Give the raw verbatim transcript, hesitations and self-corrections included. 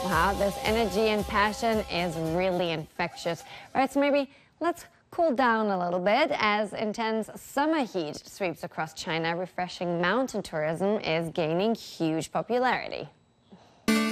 Wow, this energy and passion is really infectious. Right, so maybe let's cool down a little bit as intense summer heat sweeps across China. Refreshing mountain tourism is gaining huge popularity.